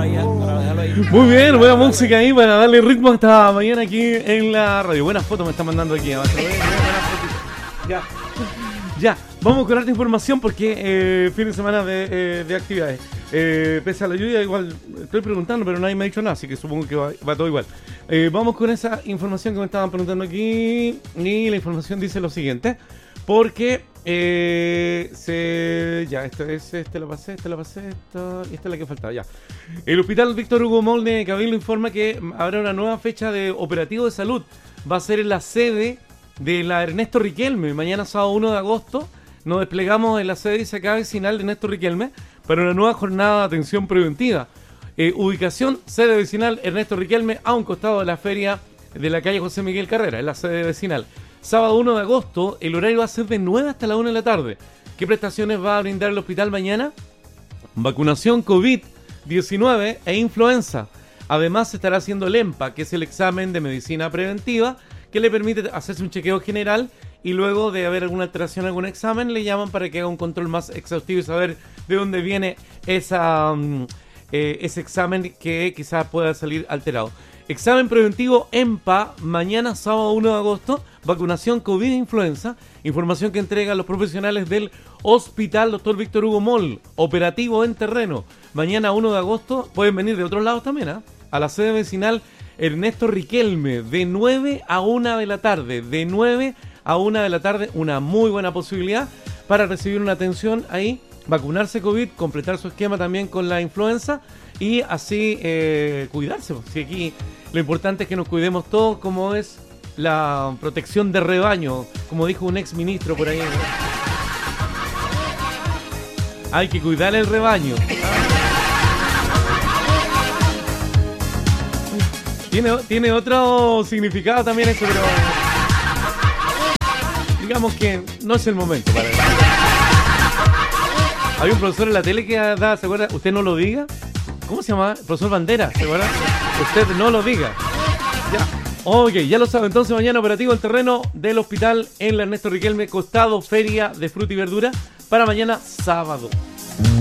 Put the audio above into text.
para dejarlo ahí. Muy bien, buena música ahí para darle ritmo esta mañana aquí en la radio. Buenas fotos me están mandando aquí abajo. Ya, vamos con harta información porque fin de semana de actividades. Pese a la lluvia, igual estoy preguntando, pero nadie me ha dicho nada, así que supongo que va todo igual. Vamos con esa información que me estaban preguntando aquí. Y la información dice lo siguiente. Porque esta la pasé, esta es la que faltaba, ya. El Hospital Víctor Hugo Moll de Cabildo informa que habrá una nueva fecha de operativo de salud. Va a ser en la sede de la Ernesto Riquelme. Mañana sábado 1 de agosto nos desplegamos en la sede ISACA vecinal de Ernesto Riquelme para una nueva jornada de atención preventiva. Ubicación, sede vecinal Ernesto Riquelme, a un costado de la feria de la calle José Miguel Carrera, en la sede vecinal. Sábado 1 de agosto, el horario va a ser de 9 hasta la 1 de la tarde. ¿Qué prestaciones va a brindar el hospital mañana? Vacunación COVID-19 e influenza. Además, se estará haciendo el EMPA, que es el examen de medicina preventiva, que le permite hacerse un chequeo general y luego de haber alguna alteración en algún examen, le llaman para que haga un control más exhaustivo y saber de dónde viene ese examen que quizás pueda salir alterado. Examen preventivo EMPA, mañana sábado 1 de agosto, vacunación COVID e influenza, información que entregan los profesionales del Hospital Dr. Víctor Hugo Moll, operativo en terreno. Mañana 1 de agosto, pueden venir de otros lados también, a la sede vecinal Ernesto Riquelme, de 9 a 1 de la tarde, de 9 a 1 de la tarde, una muy buena posibilidad para recibir una atención ahí, vacunarse COVID, completar su esquema también con la influenza y así cuidarse. Si aquí lo importante es que nos cuidemos todos, como es la protección de rebaño, como dijo un ex ministro por ahí. Hay que cuidar el rebaño. Tiene otro significado también eso, pero digamos que no es el momento para eso. Había un profesor en la tele que da, ¿se acuerda? Usted no lo diga. ¿Cómo se llama? Profesor Bandera, ¿se acuerda? Usted no lo diga. Ya. Ok, ya lo sabe. Entonces mañana operativo en terreno del hospital en la Ernesto Riquelme, costado Feria de Fruta y Verdura, para mañana sábado.